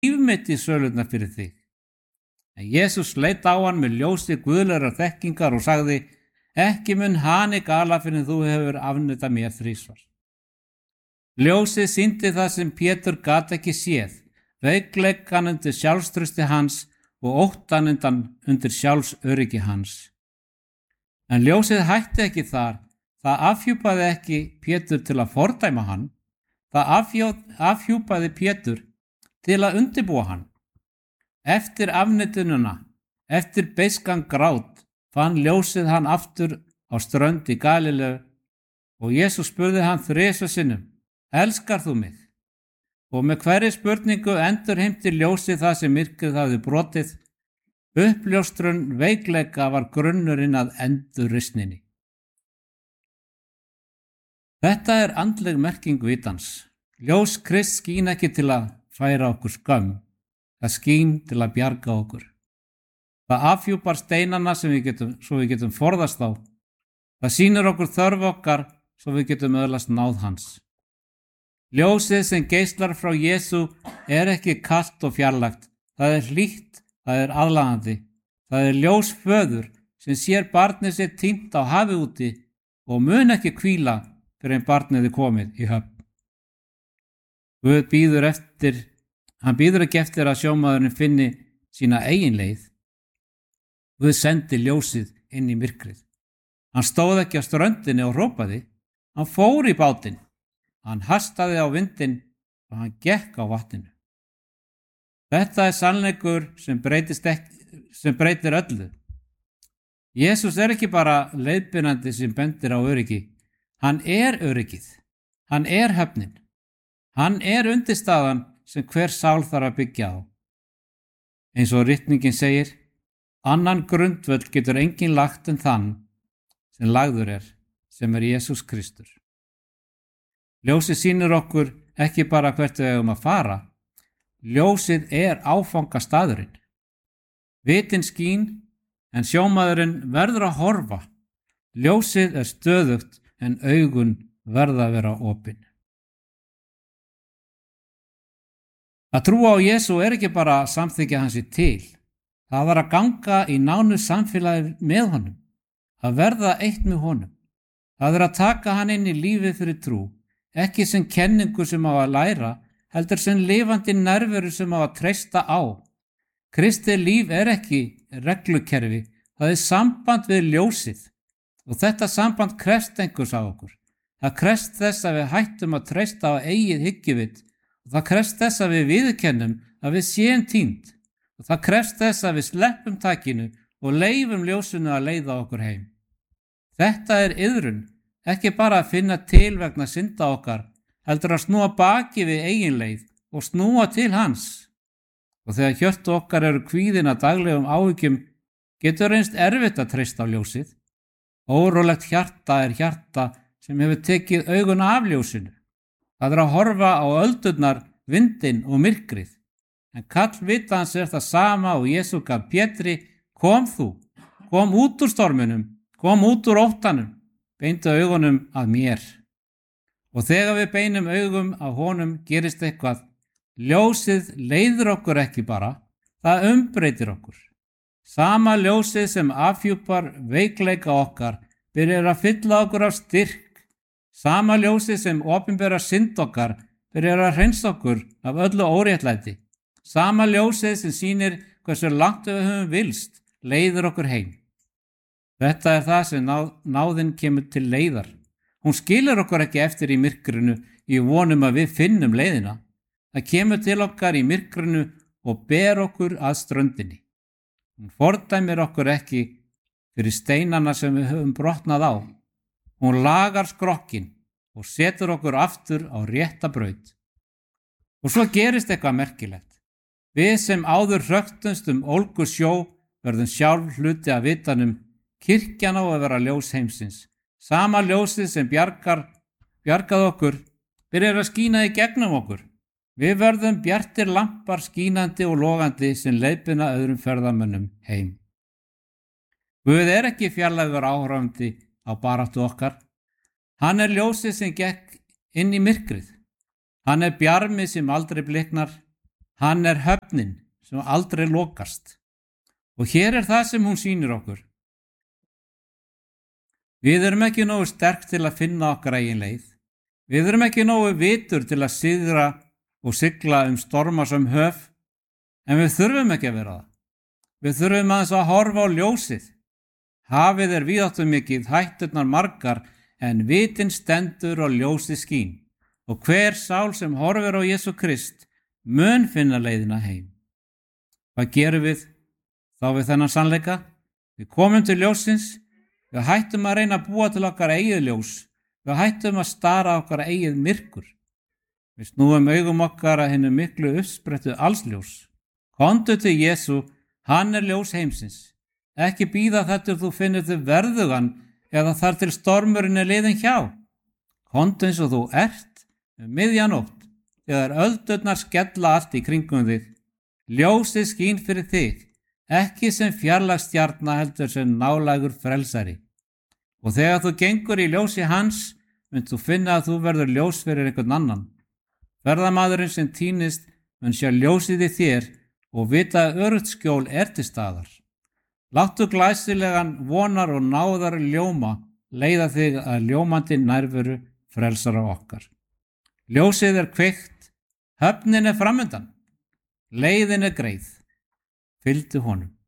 líf mitt í sölurnar fyrir þig. En Jesús leit á hann með ljósi guðlegrar þekkingar og sagði: Ekki mun hani gala fyrir þú hefur afneitað mér 3 sinnum. Ljósið sýndi það sem Pétur gat ekki séð, veikleikann undir sjálfstrausti hans og óttann undir sjálfsöryggi hans. En ljósið hætti ekki þar, það afhjúpaði ekki Pétur til að fordæma hann, það afhjúpaði Pétur til að undirbúa hann. Eftir afneitunina, eftir beiskan grát, fann ljósið hann aftur á strönd í Galileu og Jesús spurði hann 3 sinnum: Elskar þú mig? Og með hverri spurningu endurheimti ljósið það sem myrkrið hafði brotið. Uppljóstrun veikleika var grunnurinn að endurreisninni. Þetta er andleg merking vitans. Ljós Krists skín ekki til að færa okkur skömm, það skín til að bjarga okkur. Það afhjúpar steinana svo við getum forðast á. Það sýnir okkur þörf okkar svo við getum öðlast náð hans. Ljósið sem geislar frá Jesú er ekki kalt og fjarlægt, það er hlýtt, það er aðlaðandi. Það er ljós föður sem sér barnið sitt týnt á hafi úti og mun ekki hvíla fyrir en barnið er komið í höfn. Guð bíður ekki eftir að sjómaðurinn finni sína eigin leið. Guð sendi ljósið inn í myrkrið. Hann stóð ekki á ströndinni og hrópaði, hann fór í bátinn. Hann hastaði á vindinn og hann gekk á vatninu. Þetta er sannleikur sem breytir öllu. Jesús er ekki bara leiðbeinandi sem bendir á öryggi. Hann er öryggið. Hann er höfnin. Hann er undirstaðan sem hver sál þarf að byggja á. Eins og ritningin segir: Annan grundvöll getur enginn lagt en þann sem lagður er, sem er Jesús Kristur. Ljósið sýnir okkur ekki bara hvert við eigum að fara. Ljósið er áfangastaðurinn. Vitin skín, en sjómaðurinn verður að horfa. Ljósið er stöðugt, en augun verða að vera opin. Að trúa á Jesú er ekki bara að samþykkja hans til. Það var að ganga í nánu samfélagi með honum. Að verða eitt með honum. Það er að taka hann inn í lífið fyrir trú. Ekki sem kenningu sem á að læra, heldur sem lifandi nærveru sem á að treysta á. Kristi líf er ekki reglukerfi, það er samband við ljósið. Og þetta samband krefst einhvers á okkur. Það krefst þess að við hættum að treysta á eigið hyggjuvit og það krefst þess að við viðurkennum að við séum týnd og það krefst þess að við sleppum takinu og leyfum ljósinu að leiða okkur heim. Þetta er iðrun. Ekki bara að finna til vegna synda okkar, heldur að snúa baki við eigin leið og snúa til hans. Og þegar hjörtu okkar eru kvíðin að daglegum áhyggjum, getur reynst erfitt að treysta á ljósið. Órólegt hjarta er hjarta sem hefur tekið augun af ljósinu. Það er að horfa á öldurnar, vindinn og myrkrið. En kall vitans er það sama og Jesú gaf Pétri: Kom þú, kom út úr storminum, kom út úr óttanum. Beindu augunum að mér. Og þegar við beinum augum að honum gerist eitthvað. Ljósið leiðir okkur ekki bara, það umbreytir okkur. Sama ljósið sem afhjúpar veikleika okkar byrjar að fylla okkur af styrk. Sama ljósið sem opinberar synd okkar byrjar að hreinsa okkur af öllu óréttlæti. Sama ljósið sem sýnir hversu langt við höfum vilst leiðir okkur heim. Þetta er það sem náðin kemur til leiðar. Hún skilur okkur ekki eftir í myrkrinu í vonum að við finnum leiðina. Það kemur til okkar í myrkrinu og ber okkur að ströndinni. Hún fordæmir okkur ekki fyrir steinana sem við höfum brotnað á. Hún lagar skrokkin og setur okkur aftur á rétta braut. Og svo gerist eitthvað merkilegt. Við sem áður hröktumst ólgu sjó verðum sjálf hluti af vitanum. Kirkjan á að vera ljós heimsins. Sama ljósið sem bjargað okkur byrjar að skína í gegnum okkur. Við verðum bjartir lampar skínandi og logandi sem leiðbeina öðrum ferðamönnum heim. Guð er ekki fjarlægur áhorfandi á baráttu okkar. Hann er ljósið sem gekk inn í myrkrið. Hann er bjarmið sem aldrei bliknar. Hann er höfnin sem aldrei lokast. Og hér er það sem hún sýnir okkur. Við erum ekki nógu sterk til að finna okkar eigin leið. Við erum ekki nógu vitur til að sigra og sigla stormasöm höf, en við þurfum ekki að vera það. Við þurfum aðeins að horfa á ljósið. Hafið er víðáttumikið, hætturnar margar, en vitin stendur og ljósið skín. Og hver sál sem horfir á Jesú Krist mun finna leiðina heim. Hvað gerum við þá við þennan sannleika? Við komum til ljósins, við hættum að reyna að búa til okkar eigið ljós, við hættum að stara okkar eigið myrkur. Við snúum augum okkar að hinnu miklu uppsprettu allsljós. Komdu til Jesú, hann er ljós heimsins. Ekki bíða þar til þú finnur þig verðugan eða þar til stormurinn er liðinn hjá. Komdu eins og þú ert miðjanótt, þegar öldurnar skella allt í kringum þig. Ljósið skín fyrir þig, ekki sem fjarlæg stjarna heldur sem nálægur frelsari. Og þegar þú gengur í ljósi hans, mynd þú finna að þú verður ljós fyrir einhvern annan. Ferðamaðurinn sem týnist mun sjá ljósið í þér og vita að öruggt skjól er til staðar. Láttu glæsilegan vonar og náðar ljóma leiða þig að ljómandi nærveru frelsara okkar. Ljósið er kveikt, höfnin er framundan, leiðin er greið. Fylgdu honum.